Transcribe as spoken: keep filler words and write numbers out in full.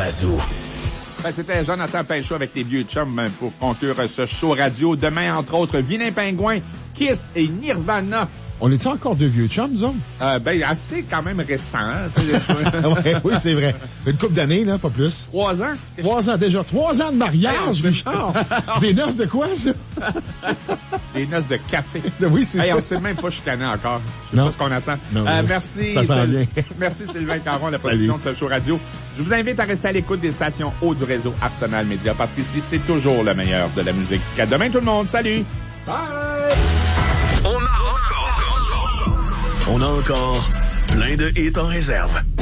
Chiasson. Ben, c'était Jonathan Pinchot avec les vieux chums pour conclure ce show radio. Demain, entre autres, Vilain Pingouin, Kiss et Nirvana. On est-tu encore deux vieux chums, disons? Euh, ben, assez quand même récent. ouais, oui, c'est vrai. Une couple d'années, là, pas plus. Trois ans? Trois ans déjà. Trois ans de mariage, Richard. C'est des noces de quoi, ça? Des noces de café. Oui, c'est hey, ça. On sait même pas chicaner encore. Je sais non. pas ce qu'on attend. Non, euh, oui. merci. Ça sent bien. Merci Sylvain Caron, la production Salut. de ce show radio. Je vous invite à rester à l'écoute des stations haut du réseau Arsenal Média parce qu'ici, c'est toujours le meilleur de la musique. À demain tout le monde. Salut! Bye! On a encore... On a encore plein de hits en réserve.